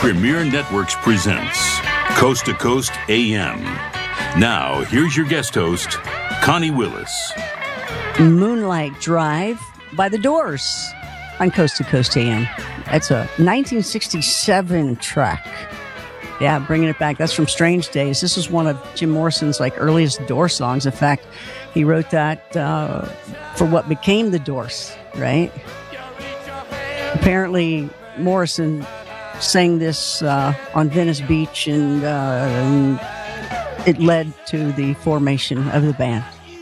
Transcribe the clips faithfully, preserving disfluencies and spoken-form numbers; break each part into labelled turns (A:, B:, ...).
A: Premier Networks presents Coast to Coast A M. Now, here's your guest host, Connie Willis.
B: Moonlight Drive by The Doors on Coast to Coast A M. That's a nineteen sixty-seven track. Yeah, bringing it back. That's from Strange Days. This is one of Jim Morrison's like earliest Doors songs. In fact, he wrote that uh, for what became The Doors, right? Apparently, Morrison sang this uh, on Venice Beach, and, uh, and it led to the formation of the band.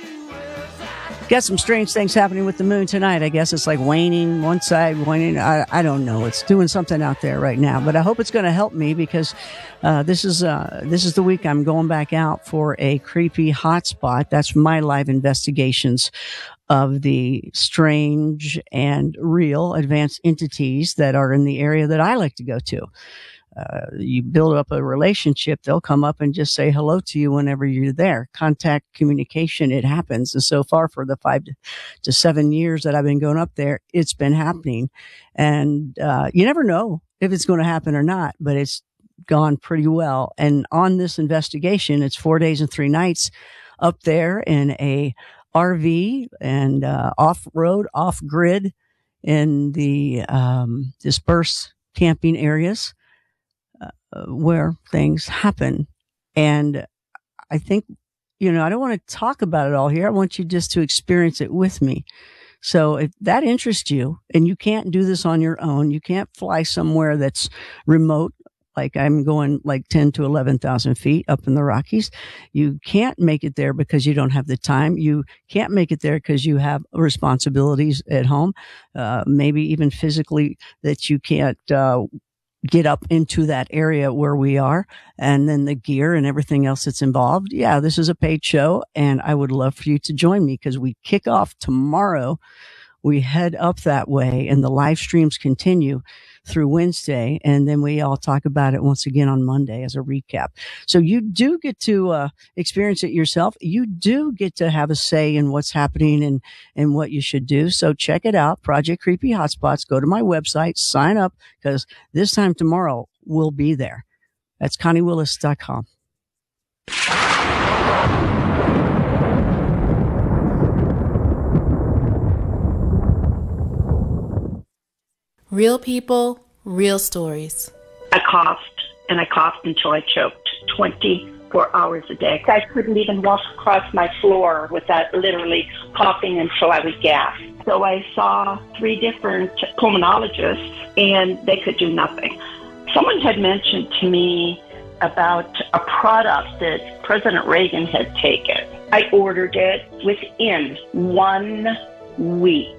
B: Got some strange things happening with the moon tonight. I guess it's like waning one side, waning. I, I don't know. It's doing something out there right now, but I hope it's going to help me because uh, this is uh, this is the week I'm going back out for a creepy hotspot. That's my live investigations of the strange and real advanced entities that are in the area that I like to go to. Uh, you build up a relationship, they'll come up and just say hello to you whenever you're there. Contact, communication, it happens. And so far for the five to seven years that I've been going up there, it's been happening. And uh, you never know if it's going to happen or not, but it's gone pretty well. And on this investigation, it's four days and three nights up there in a R V and uh, off-road, off-grid in the um, dispersed camping areas. Uh, where things happen. And I think, you know, I don't want to talk about it all here. I want you just to experience it with me. So if that interests you and you can't do this on your own, you can't fly somewhere that's remote, like I'm going like ten to eleven thousand feet up in the Rockies. You can't make it there because you don't have the time. You can't make it there because you have responsibilities at home, uh, maybe even physically that you can't, uh, get up into that area where we are, and then the gear and everything else that's involved. Yeah, this is a paid show, and I would love for you to join me because we kick off tomorrow. We head up that way, and the live streams continue through Wednesday, and then we all talk about it once again on Monday as a recap. So you do get to uh, experience it yourself. You do get to have a say in what's happening and, and what you should do. So check it out, Project Creepy Hotspots. Go to my website, sign up, because this time tomorrow we'll be there. That's connie willis dot com.
C: Real people, real stories.
D: I coughed, and I coughed until I choked twenty-four hours a day. I couldn't even walk across my floor without literally coughing until I would gasp. So I saw three different pulmonologists, and they could do nothing. Someone had mentioned to me about a product that President Reagan had taken. I ordered it within one week.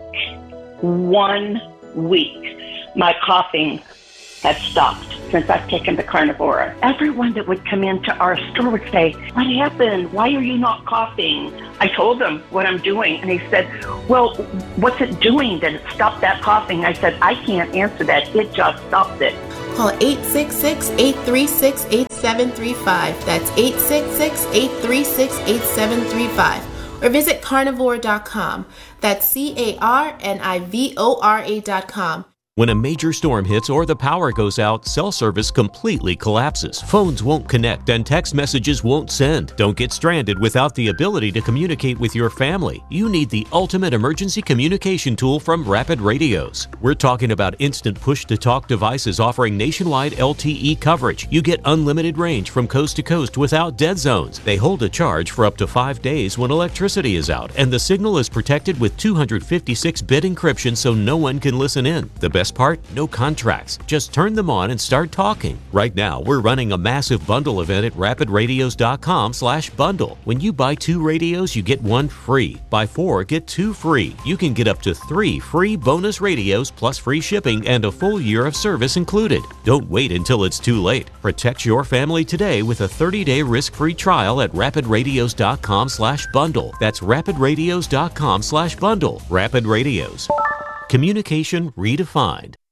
D: One week. My coughing had stopped since I've taken the Carnivora. Everyone that would come into our store would say, "What happened? Why are you not coughing?" I told them what I'm doing, and he said, "Well, what's it doing that it stopped that coughing?" I said, "I can't answer that. It just stopped it."
C: Call eight six six, eight three six, eight seven three five. That's eight six six, eight three six, eight seven three five. Or visit carnivore dot com. That's C A R N I V O R A dot com.
E: When a major storm hits or the power goes out, cell service completely collapses. Phones won't connect and text messages won't send. Don't get stranded without the ability to communicate with your family. You need the ultimate emergency communication tool from Rapid Radios. We're talking about instant push-to-talk devices offering nationwide L T E coverage. You get unlimited range from coast to coast without dead zones. They hold a charge for up to five days when electricity is out, and the signal is protected with two fifty-six bit encryption so no one can listen in. The best part? No contracts. Just turn them on and start talking. Right now, we're running a massive bundle event at rapid radios dot com slash bundle. When you buy two radios, you get one free. Buy four, get two free. You can get up to three free bonus radios plus free shipping and a full year of service included. Don't wait until it's too late. Protect your family today with a thirty-day risk-free trial at rapid radios dot com slash bundle. That's rapid radios dot com slash bundle. Rapid Radios. Communication redefined.